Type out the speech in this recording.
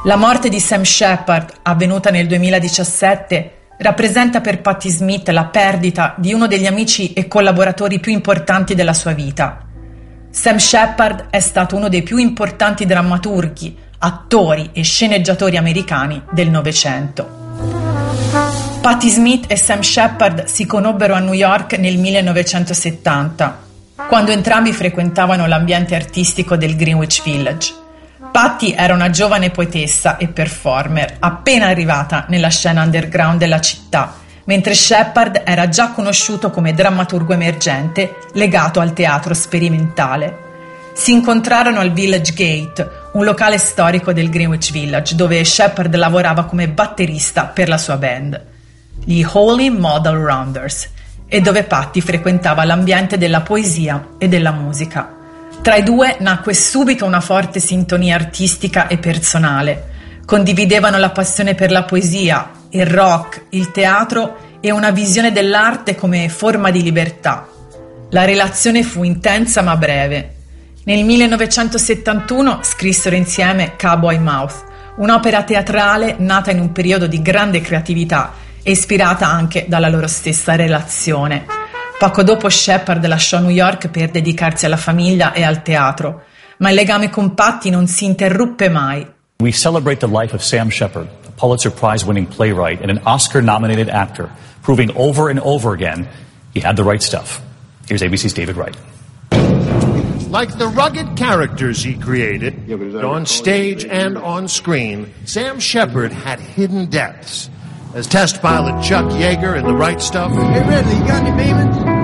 La morte di Sam Shepard, avvenuta nel 2017, rappresenta per Patti Smith la perdita di uno degli amici e collaboratori più importanti della sua vita. Sam Shepard è stato uno dei più importanti drammaturghi, attori e sceneggiatori americani del Novecento. Patti Smith e Sam Shepard si conobbero a New York nel 1970, quando entrambi frequentavano l'ambiente artistico del Greenwich Village. Patti era una giovane poetessa e performer appena arrivata nella scena underground della città, mentre Shepard era già conosciuto come drammaturgo emergente legato al teatro sperimentale. Si incontrarono al Village Gate, un locale storico del Greenwich Village, dove Shepard lavorava come batterista per la sua band, gli Holy Model Rounders, e dove Patti frequentava l'ambiente della poesia e della musica. Tra i due nacque subito una forte sintonia artistica e personale. Condividevano la passione per la poesia, il rock, il teatro e una visione dell'arte come forma di libertà. La relazione fu intensa ma breve. Nel 1971 scrissero insieme Cowboy Mouth, un'opera teatrale nata in un periodo di grande creatività e ispirata anche dalla loro stessa relazione. Poco dopo Shepard lasciò New York per dedicarsi alla famiglia e al teatro, ma il legame con Patti non si interruppe mai. We celebrate the life of Sam Shepard, a Pulitzer Prize-winning playwright and an Oscar-nominated actor, proving over and over again he had the right stuff. Here's ABC's David Wright. Like the rugged characters he created, on stage and on screen, Sam Shepard had hidden depths. As test pilot Chuck Yeager in The Right Stuff. Hey, Ridley, you got any payment?